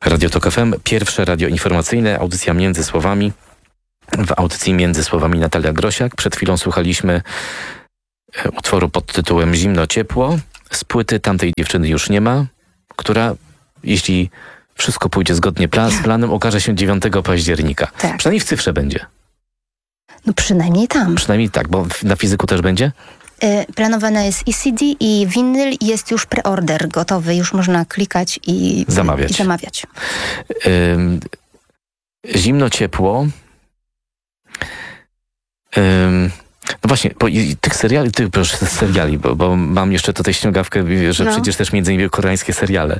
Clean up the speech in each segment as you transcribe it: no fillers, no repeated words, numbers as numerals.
Radio Tok FM, pierwsze radio informacyjne, audycja Między Słowami. W audycji Między Słowami Natalia Grosiak. Przed chwilą słuchaliśmy utworu pod tytułem Zimno Ciepło. Z płyty Tamtej dziewczyny już nie ma, która, jeśli wszystko pójdzie zgodnie z planem, okaże się 9 października. Tak. Przynajmniej w cyfrze będzie. No przynajmniej tam. Przynajmniej tak, bo na fizyku też będzie? Planowana jest i CD, i winyl, jest już preorder gotowy, już można klikać i zamawiać. Zimno Ciepło. No właśnie, tych seriali, bo mam jeszcze tutaj ściągawkę, że przecież też między innymi koreańskie seriale.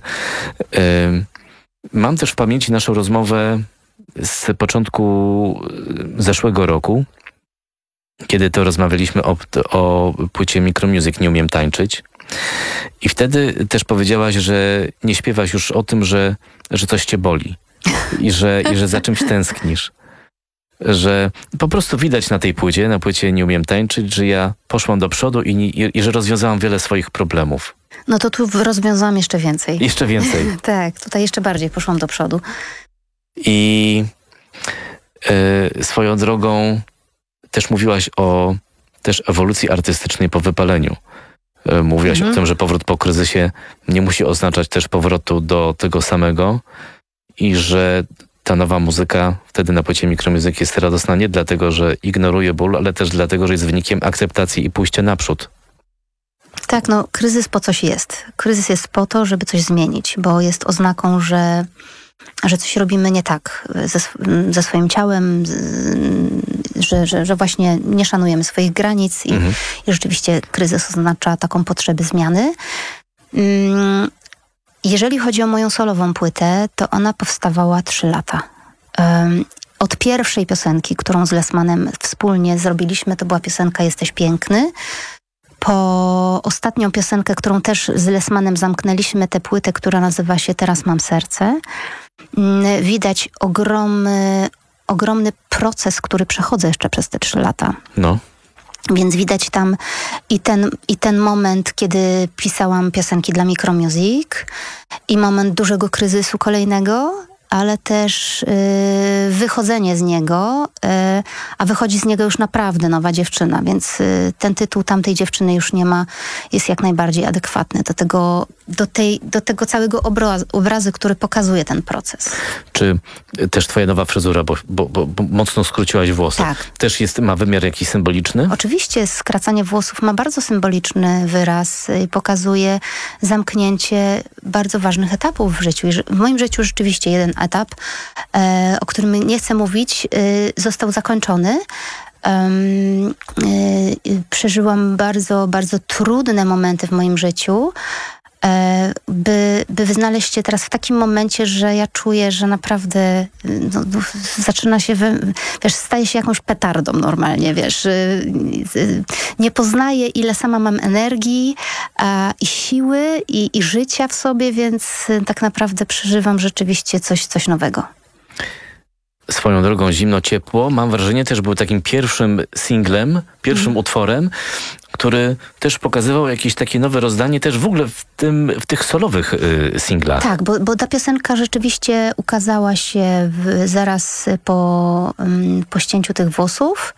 Mam też w pamięci naszą rozmowę z początku zeszłego roku, kiedy to rozmawialiśmy o płycie Micromusic Nie umiem tańczyć. I wtedy też powiedziałaś, że nie śpiewasz już o tym, że coś cię boli i że za czymś tęsknisz. Że po prostu widać na tej płycie, na płycie Nie umiem tańczyć, że ja poszłam do przodu i że rozwiązałam wiele swoich problemów. No to tu rozwiązałam jeszcze więcej. Jeszcze więcej. Tak, tutaj jeszcze bardziej poszłam do przodu. I swoją drogą też mówiłaś o ewolucji artystycznej po wypaleniu. Mówiłaś o tym, że powrót po kryzysie nie musi oznaczać też powrotu do tego samego i że ta nowa muzyka wtedy na płycie Micromusic jest radosna nie dlatego, że ignoruje ból, ale też dlatego, że jest wynikiem akceptacji i pójścia naprzód. Tak, no kryzys po coś jest. Kryzys jest po to, żeby coś zmienić, bo jest oznaką, że coś robimy nie tak ze swoim ciałem, że właśnie nie szanujemy swoich granic i rzeczywiście kryzys oznacza taką potrzebę zmiany. Jeżeli chodzi o moją solową płytę, to ona powstawała 3 lata. Od pierwszej piosenki, którą z Lessmanem wspólnie zrobiliśmy, to była piosenka Jesteś piękny. Po ostatnią piosenkę, którą też z Lessmanem zamknęliśmy tę płytę, która nazywa się Teraz mam serce. Widać ogromny proces, który przechodzę jeszcze przez te 3 lata. No. Więc widać tam i ten moment, kiedy pisałam piosenki dla Micromusic i moment dużego kryzysu kolejnego, ale też wychodzenie z niego, a wychodzi z niego już naprawdę nowa dziewczyna, więc ten tytuł Tamtej dziewczyny już nie ma, jest jak najbardziej adekwatny do tego całego obrazu, który pokazuje ten proces. Czy też twoja nowa fryzura, bo mocno skróciłaś włosy, tak, też ma wymiar jakiś symboliczny? Oczywiście skracanie włosów ma bardzo symboliczny wyraz i pokazuje zamknięcie bardzo ważnych etapów w życiu. W moim życiu rzeczywiście jeden etap, o którym nie chcę mówić, został zakończony. Przeżyłam bardzo, bardzo trudne momenty w moim życiu, by znaleźć się teraz w takim momencie, że ja czuję, że naprawdę zaczyna się, staje się jakąś petardą normalnie, nie poznaję, ile sama mam energii i siły i życia w sobie, więc tak naprawdę przeżywam rzeczywiście coś nowego. Swoją drogą Zimno Ciepło, mam wrażenie, też był takim pierwszym singlem, pierwszym utworem, który też pokazywał jakieś takie nowe rozdanie też w ogóle w tych solowych singlach. Tak, bo ta piosenka rzeczywiście ukazała się zaraz po ścięciu tych włosów.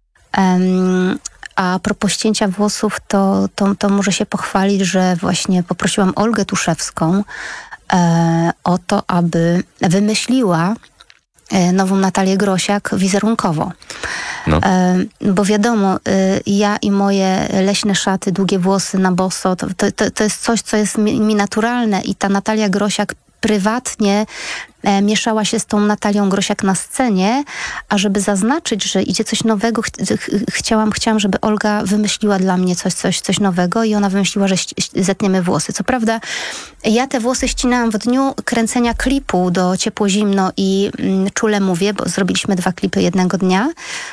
A propos ścięcia włosów, to muszę się pochwalić, że właśnie poprosiłam Olgę Tuszewską o to, aby wymyśliła nową Natalię Grosiak wizerunkowo. No. Bo wiadomo, ja i moje leśne szaty, długie włosy na boso, to jest coś, co jest mi naturalne i ta Natalia Grosiak prywatnie mieszała się z tą Natalią Grosiak na scenie, a żeby zaznaczyć, że idzie coś nowego, chciałam, żeby Olga wymyśliła dla mnie coś nowego i ona wymyśliła, że zetniemy włosy. Co prawda ja te włosy ścinałam w dniu kręcenia klipu do Ciepło Zimno i Czule mówię, bo zrobiliśmy 2 klipy jednego dnia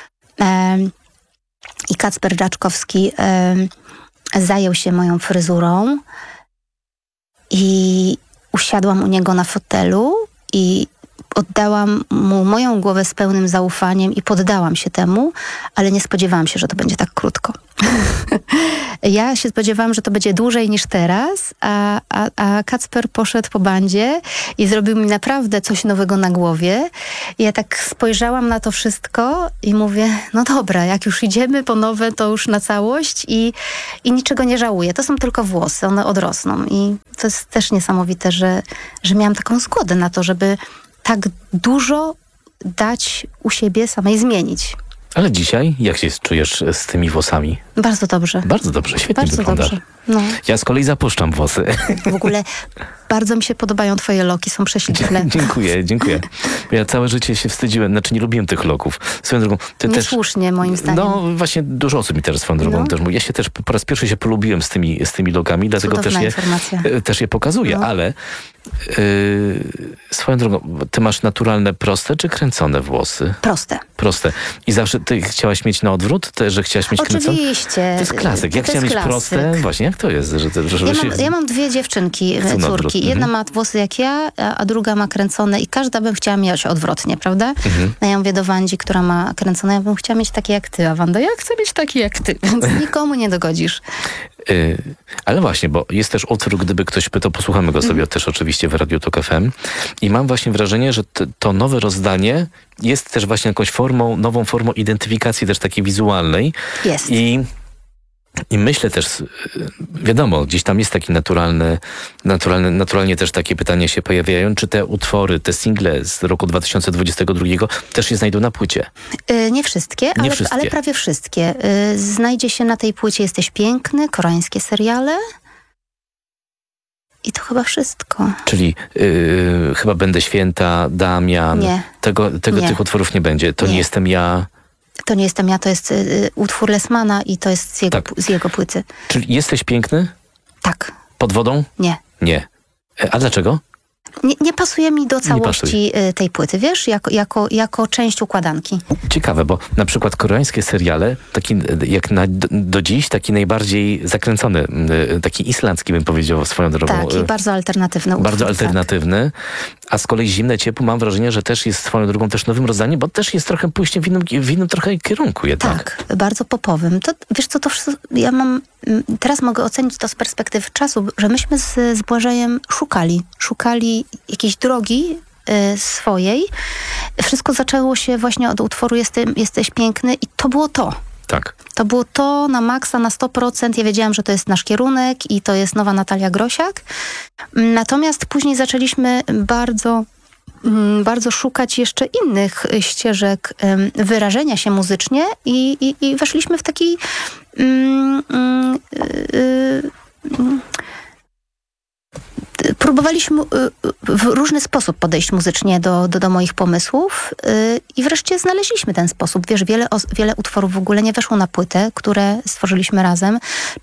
i Kacper Raczkowski zajął się moją fryzurą i usiadłam u niego na fotelu i oddałam mu moją głowę z pełnym zaufaniem i poddałam się temu, ale nie spodziewałam się, że to będzie tak krótko. Ja się spodziewałam, że to będzie dłużej niż teraz, a Kacper poszedł po bandzie i zrobił mi naprawdę coś nowego na głowie. I ja tak spojrzałam na to wszystko i mówię, no dobra, jak już idziemy po nowe, to już na całość i niczego nie żałuję. To są tylko włosy, one odrosną. I to jest też niesamowite, że miałam taką zgodę na to, żeby tak dużo dać u siebie samej zmienić. Ale dzisiaj jak się czujesz z tymi włosami? Bardzo dobrze. Bardzo dobrze, świetnie wyglądasz. Dobrze. No. Ja z kolei zapuszczam włosy. W ogóle bardzo mi się podobają twoje loki, są prześliczne. Dziękuję. Ja całe życie się wstydziłem, nie lubiłem tych loków. Swoją drogą, ty niesłusznie też, moim zdaniem. No właśnie dużo osób mi teraz swoją drogą też mówi. Ja się też po raz pierwszy się polubiłem z tymi lokami, dlatego też je pokazuję, ale swoją drogą, ty masz naturalne, proste czy kręcone włosy? Proste. I zawsze ty chciałaś mieć na odwrót? Że chciałaś mieć kręcone? Oczywiście. To jest klasyk. Jak chciałaś mieć proste? Właśnie, jak to jest? Ja mam dwie dziewczynki, córki. Jedna ma włosy jak ja, a druga ma kręcone i każda bym chciała mieć odwrotnie, prawda? No ja mówię do Wandzi, która ma kręcone, ja bym chciała mieć takie jak ty, a Wanda, ja chcę mieć takie jak ty, więc nikomu nie dogodzisz. Ale właśnie, bo jest też utwór, gdyby ktoś pytał, posłuchamy go sobie też oczywiście w Radiu Tok FM i mam właśnie wrażenie, że to nowe rozdanie jest też właśnie jakąś nową formą identyfikacji też takiej wizualnej. Jest. I myślę też, wiadomo, gdzieś tam jest taki naturalnie też takie pytania się pojawiają, czy te utwory, te single z roku 2022 też się znajdą na płycie? Nie wszystkie, ale prawie wszystkie. Znajdzie się na tej płycie Jesteś piękny, koreańskie seriale i to chyba wszystko. Czyli chyba Będę święta, Damian. Nie. Tych utworów nie będzie. To nie jestem ja. To nie jestem ja, to jest utwór Lesmana i to jest z jego płyty. Czyli Jesteś piękny? Tak. Pod wodą? Nie. Nie. A dlaczego? Nie pasuje mi do całości tej płyty, wiesz, jako część układanki. Ciekawe, bo na przykład koreańskie seriale, taki jak do dziś, taki najbardziej zakręcony, taki islandzki bym powiedział swoją drogą. Tak, i bardzo alternatywny utwór. Bardzo alternatywny, a z kolei Zimne ciepło mam wrażenie, że też jest swoją drogą też nowym rozdaniem, bo też jest trochę pójście w innym trochę kierunku jednak. Tak, bardzo popowym. To, wiesz co, to wszystko, teraz mogę ocenić to z perspektywy czasu, że myśmy z Błażejem szukali jakiejś drogi swojej. Wszystko zaczęło się właśnie od utworu Jesteś piękny i to było to. Tak. To było to na maksa, na 100%. Ja wiedziałam, że to jest nasz kierunek i to jest nowa Natalia Grosiak. Natomiast później zaczęliśmy bardzo szukać jeszcze innych ścieżek wyrażenia się muzycznie i weszliśmy w taki próbowaliśmy w różny sposób podejść muzycznie do moich pomysłów i wreszcie znaleźliśmy ten sposób. Wiesz, wiele utworów w ogóle nie weszło na płytę, które stworzyliśmy razem.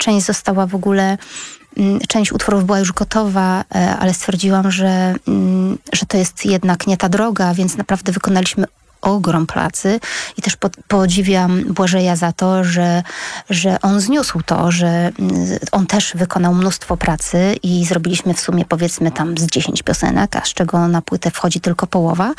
Część utworów była już gotowa, ale stwierdziłam, że to jest jednak nie ta droga, więc naprawdę wykonaliśmy ogrom pracy i też podziwiam Błażeja za to, że on zniósł to, że on też wykonał mnóstwo pracy i zrobiliśmy w sumie powiedzmy tam z 10 piosenek, a z czego na płytę wchodzi tylko połowa.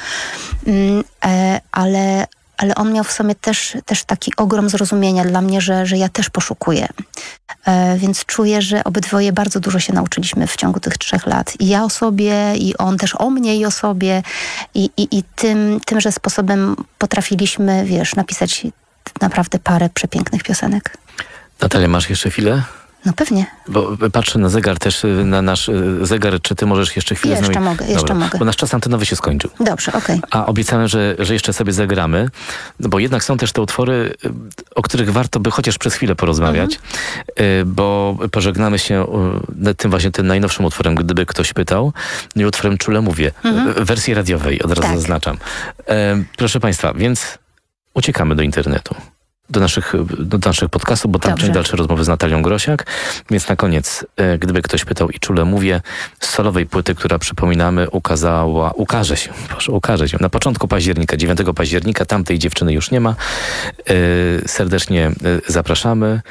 Ale on miał w sobie też taki ogrom zrozumienia dla mnie, że ja też poszukuję. Więc czuję, że obydwoje bardzo dużo się nauczyliśmy w ciągu tych 3 lat. I ja o sobie, i on też o mnie i o sobie. I tymże sposobem potrafiliśmy, wiesz, napisać naprawdę parę przepięknych piosenek. Natalia, masz jeszcze chwilę? No pewnie. Bo patrzę na zegar też, na nasz zegar, czy ty możesz jeszcze chwilę z nami... Jeszcze mogę. Bo nasz czas antenowy się skończył. Dobrze, okej. A obiecałem, że jeszcze sobie zagramy, bo jednak są też te utwory, o których warto by chociaż przez chwilę porozmawiać, bo pożegnamy się tym najnowszym utworem, gdyby ktoś pytał, i utworem Czule mówię, w wersji radiowej, od razu zaznaczam. Proszę Państwa, więc uciekamy do internetu. Do naszych podcastów, bo tam część dalsze rozmowy z Natalią Grosiak. Więc na koniec, gdyby ktoś pytał, i czule mówię, z solowej płyty, która przypominamy, ukaże się na początku października, 9 października, tamtej dziewczyny już nie ma. Serdecznie zapraszamy.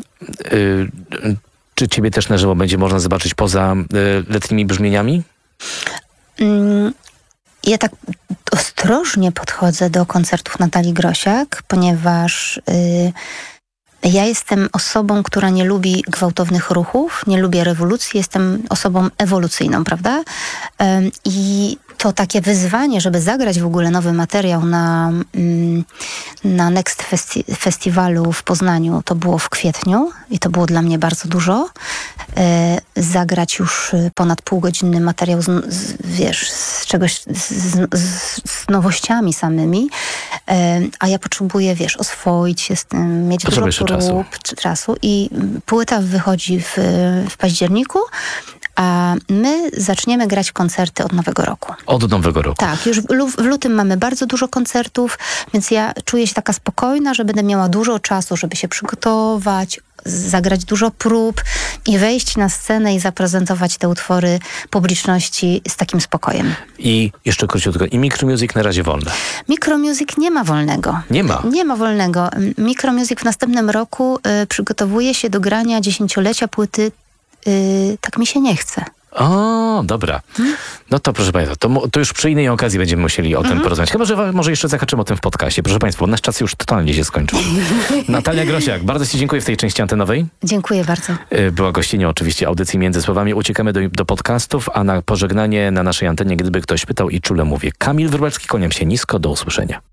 Czy ciebie też na żywo będzie można zobaczyć poza letnimi brzmieniami? Ja tak ostrożnie podchodzę do koncertów Natalii Grosiak, ponieważ Ja jestem osobą, która nie lubi gwałtownych ruchów, nie lubię rewolucji, jestem osobą ewolucyjną, prawda? I to takie wyzwanie, żeby zagrać w ogóle nowy materiał na Next Festiwalu w Poznaniu, to było w kwietniu i to było dla mnie bardzo dużo. Zagrać już ponad półgodzinny materiał z czegoś, z nowościami samymi, a ja potrzebuję, oswoić się z tym, mieć dużo prób, czasu i płyta wychodzi w październiku, a my zaczniemy grać koncerty od Nowego Roku. Od Nowego Roku. Tak, już w lutym mamy bardzo dużo koncertów, więc ja czuję się taka spokojna, że będę miała dużo czasu, żeby się przygotować, zagrać dużo prób i wejść na scenę i zaprezentować te utwory publiczności z takim spokojem. I jeszcze króciutko, i Micromusic na razie wolne? Micromusic nie ma wolnego. Nie ma? Nie ma wolnego. Micromusic w następnym roku przygotowuje się do grania 10-lecia płyty Tak mi się nie chce. O, dobra. No to proszę Państwa, to już przy innej okazji będziemy musieli o tym porozmawiać. Chyba, że może jeszcze zahaczymy o tym w podcaście. Proszę Państwa, nasz czas już totalnie się skończył. Natalia Grosiak, bardzo Ci dziękuję w tej części antenowej. Dziękuję bardzo. Była gościnią oczywiście audycji Między Słowami. Uciekamy do podcastów, a na pożegnanie na naszej antenie, gdyby ktoś pytał i czule mówię. Kamil Wróblewski, kłaniam się nisko, do usłyszenia.